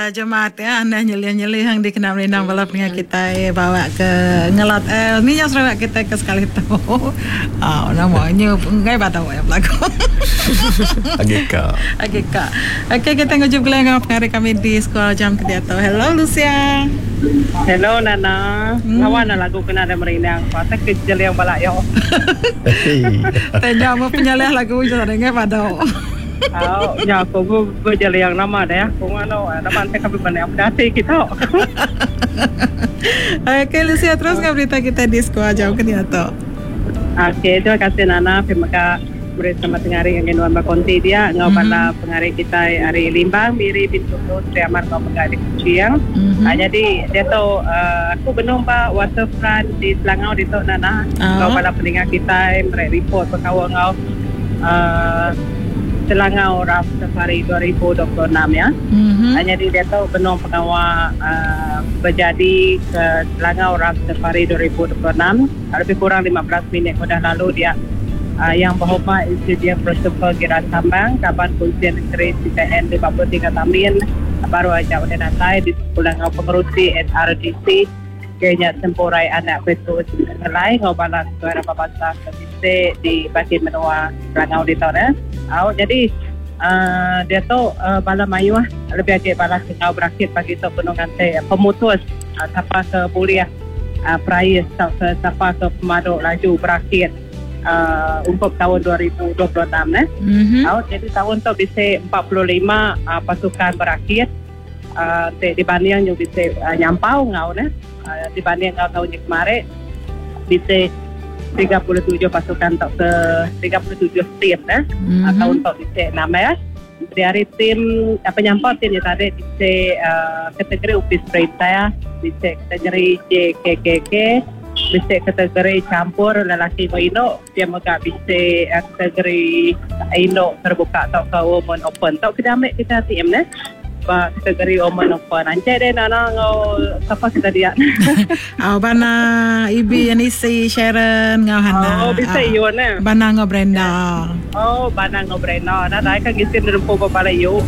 jemaat ya, anda nyelih-nyelih yang dikenal renang balap dengan kita bawa ke ngelat ni yang sering kita ke sekali tahu. Namanya enggak tahu ya pelaku. Agika. Okey, kita ngujup dengan pengarik kami di sekolah jam Kediato. Hello Lucia. Hello Nana. Lawan lagu kena ada merenang. Pasal kecil yang balak yo. Tanya mau penyalih lagu jangan enggak pada. Ya aku berjalan yang nama dah ya. Kung ano, naman saya kami banyak dati kita. Oke, Lucia terus nggak berita kita di sekolah jauh Kediato. Oke, terima kasih Nana. Terima kasih bersama tengari yang genuan bakonti dia ngau pada pengari kita hari limbang biri pintu tu triamar ngau pengari kuciang. Jadi dia tu aku benumpa waterfront di Selangau di tu Nana. Ngau pada pendengar kita mereka report berkawan ngau Selangau Raft Safari 2026 ya. Jadi dia tahu benar pengawal berjadi ke Selangau Raft Safari 2026. Lebih kurang 15 minit sudah lalu dia yang berhormat Insiden Protokol Giran Sambang Kaban Polisi Negeri CTN 53 Tamin baru aja udah natai di Selangau pengerusi SRDC kayaknya temporai anak betul ngelai ngobalan suara babasa ke di bagian menua Selangau di tahun jadi dia tu bala mayu lebih agak bala sengau berakhir pagi tu penuh ganti pemutus siapa ke buliah price siapa ke pemaduk laju berakhir untuk tahun 2026 jadi tahun tu bisa 45 pasukan berakhir dibanding yang bisa nyampau ngau dibanding ngau tahun kemarin bisa 37 pasukan tak ke 37 tim tahun tak bisa nama ya dari tim penyampau tim yang tadi bisa kategori upis perintah ya bisa kategori JKKK bisa kategori campur lelaki Indo dia juga bisa kategori Indo terbuka tak ke women open tak kita ambil kita tim kategori women open ancai deh Nana ngau siapa kita dia bana Ibi Yanisi Sharon ngau Hana bisa iyon bana ngau Brenda bana ngau Brenda Nana kan gisin rumpu bapala iyo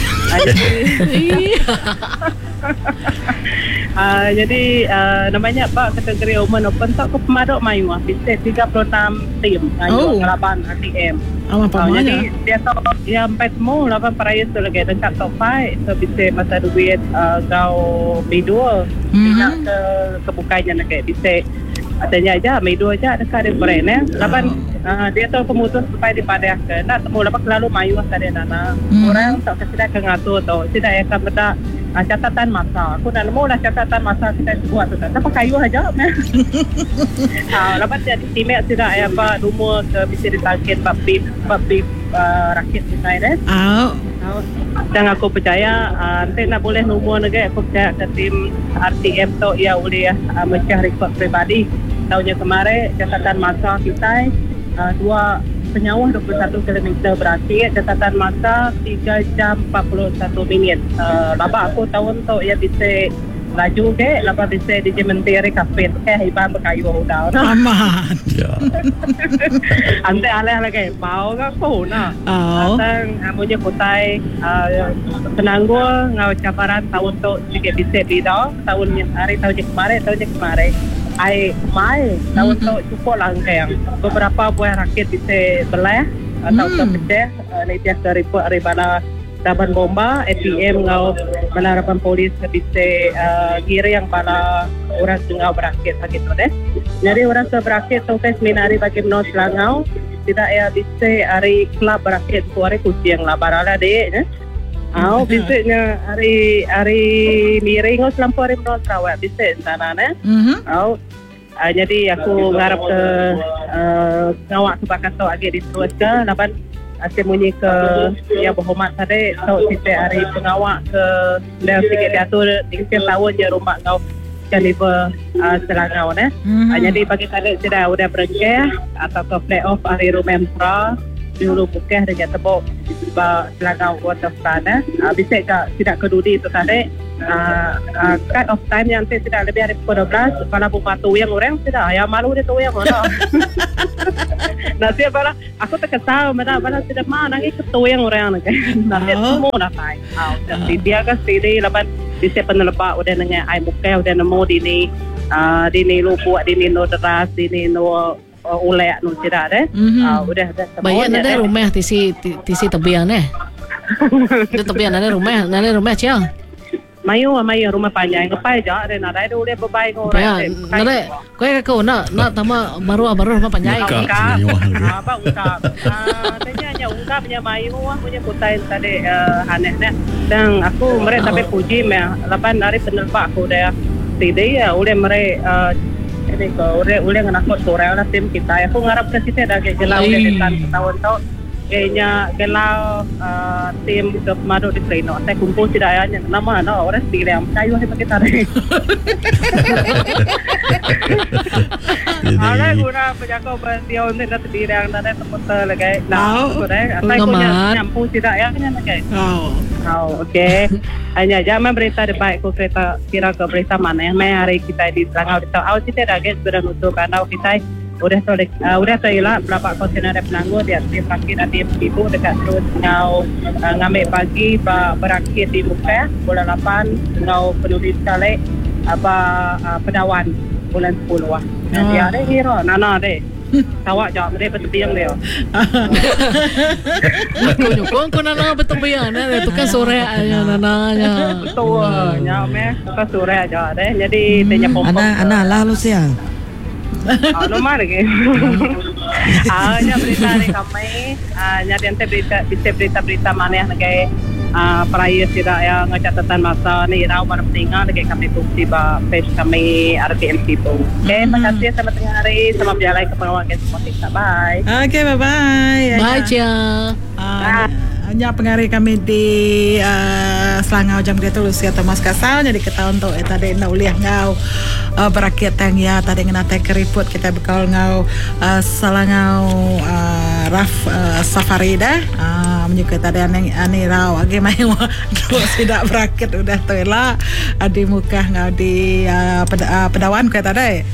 jadi namanya Pak kategori women open tak ke pemaduk mayu bisa 36 tim ngelaban RTM jadi dia tahu yang 4 semua 8 perayaan tu lagi dekat top 5 so bisa masa duit kau midul nak ke bukanya nak bisa adanya aja midul aja dekat di brand laban dia tahu pemutus supaya dipadahkan nak temu lapan selalu mayu tadi Nana orang tak kesedak ngatur tu tidak akan benda catatan masa aku nak nemu lah catatan masa kita buat tu tak pakai kayu aja lapan jadi timek tidak apa rumah ke bisa ditangkit babib rakit kita dan aku percaya nanti nak boleh nombor negara aku percaya ke tim RTM tu ia boleh mecah rekod pribadi tahunnya kemarin catatan masa kita 2 penyawah 21 km berakhir catatan masa 3 jam 41 minit laba aku tahun tu ia bisa laju ke laba bisa di Menteri Kafe hiban berkayu udah aman ante alih lagi mau ke aku nak tang punya kutai penanggul ngau cabaran tahun tu sikit bisa bidang tahun kemarin ai mai tahun tu cukup langkah beberapa buah rakit bisa belah atau terpecah ni dia report daripada daban bomba ATM ngau penarapan polis bisa kiri yang bala orang ngau berakhir begitu deh jadi orang berakhir tu tes minari bagi menol Selangau tidak ya bisa hari klub berakhir tu hari kucing lah barala deh bisanya hari miring selampau hari menol Sarawak bisa sana jadi aku ngarap ke ngawak sebakat tu lagi diteruskan lapan saya bunyi ke yang berhormat tadi tahu kita hari pengawak ke dah sikit diatur 3 tahun je rumah kau kaliber Selangau jadi bagi tadi sudah berengkeh atau ke play off hari Rumempra dulu bukeh dengan tebuk Selangau Waterfront bisa tidak kedudi itu tadi cut off time yang tidak lebih dari pukul 12. Kalau buka tuyang orang tidak, ya malu dia tuyang mana. Nanti apa aku terkesal, mana tidak mana nangis tuyang orang nak. Nanti semua dah tay. Jadi dia kan sini lepas di penelpak udah dengan air muka udah nemu di ni lupuk di ni no deras di ni no ulek no tidak deh. Udah Bayan ada rumah tisi tebian Ada tebian ada rumah cia. Mayu rumah panjang kepai je ada nak ada udah bebai kau. Ya, nade kau nak tama baru rumah panjang. Apa ungkap? Tanya ungkap punya Mayu punya kutai tadi aneh dan aku mereka sampai puji lepas dari penelpak aku dah tidak ya udah mereka ini kau udah nganakut sore lah tim kita aku ngarap ke situ dah gelau udah tahun kayaknya gelau tim ke Madu di Pleno saya kumpul tidak ya nama orang pilih yang kayu saya pakai tarik ada guna penjaga berdia untuk nanti diri yang ada tempat lagi nah saya punya nyampu tidak ya kan okey hanya jangan berita di baik ku kereta kira ke berita mana yang hari kita di Selangor kita awal kita dah sudah nutup karena kita udah lah berapa kontainer penangguh dia pakai nanti ibu dekat terus ngau ngambil pagi berakhir di muka bulan 8 ngau penulis sekali apa pedawan bulan 10 lah nanti ada hero nana deh tawak jawab dia bertebiang dia kau nana bertebiang itu kan sore aja nananya betul nyampe kan sore aja deh jadi tanya pompong anak lalu siang nomor lagi. Hanya berita ni kami, nyari nanti berita mana yang lagi peraya tidak yang catatan masa ni rau mana pentingah lagi kami bukti page kami RTM itu. Okay, terima kasih selamat tengah hari, selamat berjalan ke pengawasan semua kita. Bye. Okay, bye. Bye cia. Hanya pengaruh kami di Selangor jam dia tu Lucia Thomas Kasal jadi kita untuk tadi nak uliah ngau berakhir tang ya tadi ngena take report kita bekal ngau Selangor Raf Safari dah menyukai tadi ani rau age mai tidak berakhir udah tu lah di muka ngau di pedawan kita tadi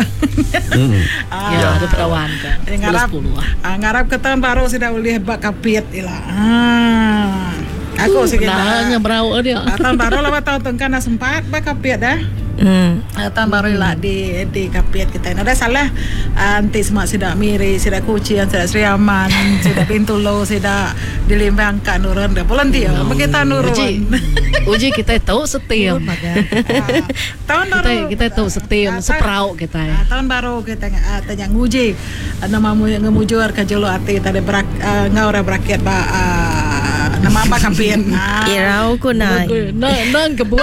ya ada perawan kan ngarap ke tahun baru sudah boleh bak kapiat ilah aku sih nanya berau dia tahun baru lah tahun kan sempat bak kapiat dah tahun baru lah di kapiat kita ada salah anti semua sudah miri sudah kucian sudah seriaman sudah pintu lo sudah dilimbangkan nurun dah pulang dia kita nurun uji kita tahu setiap tahun baru kita tahu setiap seperau kita tahun baru kita tanya nguji nama ngemujur ke jolo ati tadi ngau berakhir nama apa kapiat irau ku nang kebut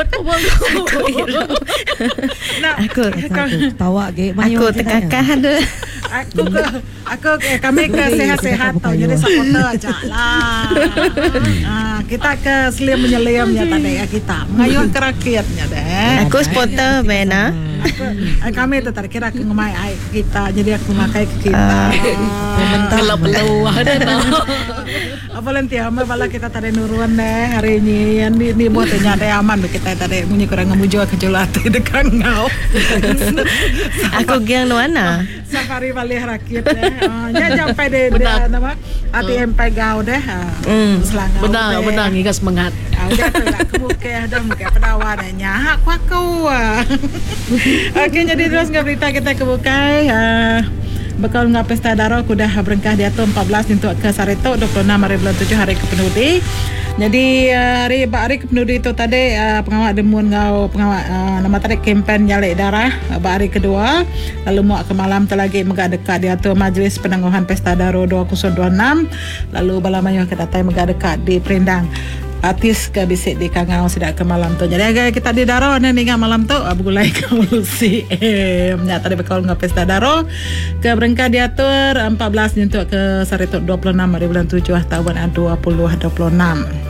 aku tawa ge aku tekakah ada aku kami ke sehat-sehat tau jadi supporter aja lah kita ke selim menyeliamnya tadi ya kita mengayuh ke rakyatnya deh aku supporter Bena kami itu tadi kira ngemai air kita jadi aku makai ke kita gelap-gelap ada volunteer malah kita tadi nuruan deh hari ini yang di buatnya ada aman kita tadi punya kurang ngemuju ke jolate dekat ngau aku giang nuana safari balik rakyat deh ya sampai deh nama ATM pai gau deh Selangor benar ngiga semangat udah tak kebuka ada muka pedawan nyak kau oke jadi terus nggak berita kita kebuka bakal ngap pesta daro kudah berengkah di atom 14 untuk ke Sarito 26 hari bulan 7 hari kepenudi. Jadi hari kepenudi itu tadi pengawal demun ngau pengawal nama tadi kempen jalek darah hari kedua lalu mau ke malam telagi megak dekat di atom majlis penangguhan pesta daro 2026 lalu balamanyo ke datai megak dekat di Perindang artis ke bisik di Kangau sudah ke malam tu. Jadi agak kita di Daro ni ngah malam tu abulai kau si nya tadi bakal ngah pesta Daro ke berengkah diatur 14 untuk ke Sarito 26 hari bulan 7 tahun 2026.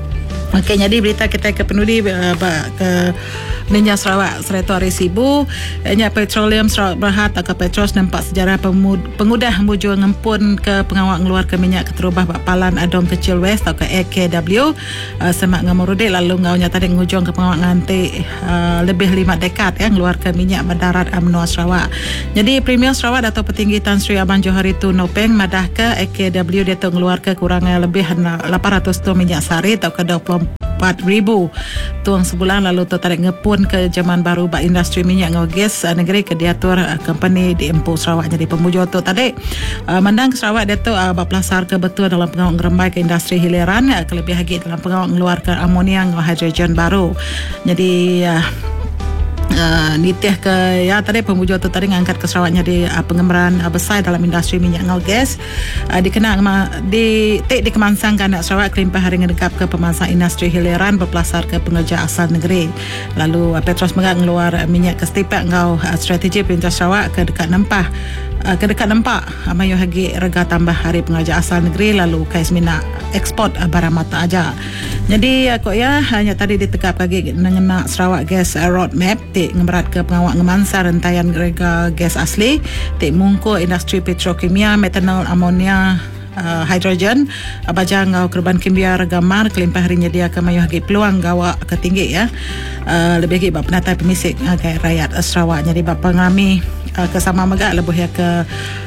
Okey, jadi berita kita ke penudi ke Minyak Sarawak Sereta Hari Sibu. Minyak Petroleum Sarawak Berhad atau Petros nampak sejarah pengudah mujur ngempun ke pengawak ngeluar ke minyak keterubah Bapalan Adong Kecil West atau ke AKW semak ngamurudik lalu ngaunya tadi ngujung ke pengawak nganti lebih 5 dekad ngeluar ke minyak mendarat UMNO Sarawak. Jadi Premier Sarawak atau Petinggi Tan Sri Abang Johari Tu Nopeng madah ke AKW dia tu ngeluar ke kurangnya lebih 800 ton minyak sari atau ke 24,000 tuang sebulan lalu tu tarik ngepun ke zaman baru bak industri minyak ngau gas negeri ke diatur company di Empu Sarawak. Jadi pemujur tu tadi mandang ke Sarawak dia tu bak pelasar ke betul dalam pengawak ngerembai ke industri hiliran kelebih lagi dalam pengawak ngeluar ke amonia ngau hidrogen baru. Jadi nitih ke tadi pemujur tu tadi ngangkat ke Sarawak jadi pengembaraan besar dalam industri minyak ngau gas dikenal di kemansangkan Sarawak kelimpah hari ngedekap ke pemansang industri hiliran berpelasar ke pengerja asal negeri. Lalu Petros Megak ngeluar minyak ke setipak ngau strategi Perintah Sarawak ke dekat nampak amayo hagi rega tambah hari pengerja asal negeri lalu kais mina ekspor barang mata aja. Jadi hanya tadi ditegap lagi mengenai Sarawak Gas Roadmap ngeberat ke pengawak ngemansa rentaian rega gas asli mungko industri petrokimia, metanol, amonia, hidrogen baja ngau kerban kimia regamar kelimpah harinya dia akan mayu hagi peluang gawa ketinggi lebih lagi bab penatai pemisik rakyat Sarawak. Jadi bab pengami kesama megak lebih ke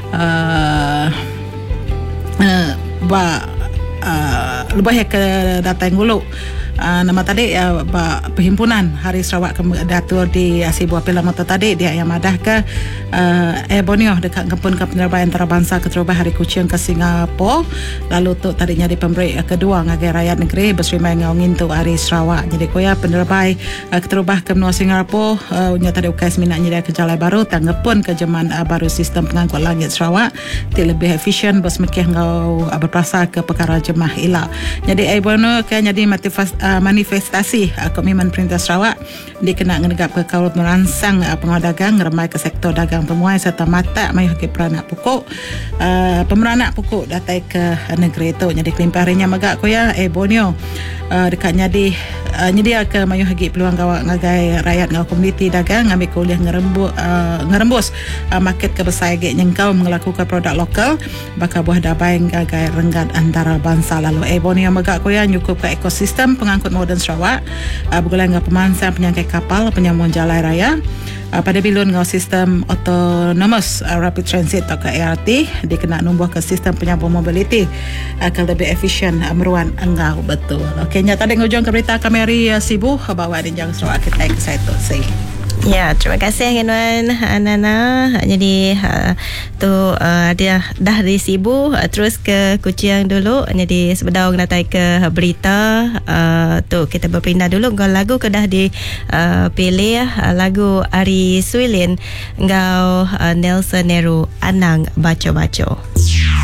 lebih ke data yang gulu nama tadi perhimpunan Hari Sarawak datur di Sibu Apil Mata tadi dia yang madah ke Borneo dekat kempun ke penerbangan antarabangsa keterubah Hari Kuching ke Singapura lalu tu tadinya di pemberi kedua ngagai rakyat negeri berserimai ngawangin tu Hari Sarawak. Jadi koya penerbangan keterubah ke benua Singapura nya tadi ukai seminatnya dia ke jalan baru tanggepun ke zaman baru sistem pengangkut langit Sarawak lebih efisien bersmekih ngau berprasa ke perkara jemaah ilah. Jadi Borneo ke jadi manifestasi komitmen Perintah Sarawak dikena ngegap ke kaul merangsang pengawal dagang ngeremai ke sektor dagang pemuai serta mata mayu ke peranak pokok pemeranak pokok datai ke negeri itu. Jadi kelimpah harinya megak koya Borneo dekat nyedia ke mayu hagi peluang gawak ngagai rakyat ngau komuniti dagang ngambil kuliah ngerembus market ke besar gek nyengkau melakukan produk lokal bakal buah dabai ngagai renggat antara bangsa. Lalu Borneo megak koya nyukup ke ekosistem pengangkut moden Sarawak bergulang dengan pemansang penyangkai kapal penyambung jalan raya pada bilun ngau sistem autonomous rapid transit atau ke ART dikena numbuh ke sistem penyambung mobility akan lebih efisien meruan engau betul. Okey, nyata tadi ngujung ke berita kami hari Sibu bawa di Jang Sarawak kita ke saya tu Ya, terima kasih Nuan Nana. Jadi dia dah di Sibu terus ke Kuching dulu. Jadi sebentar nak naik ke berita tu kita berpindah dulu. Ngau lagu ke dah dipilih lagu Ari Suilin ngau Nelson Nehru Anang Baco-Baco.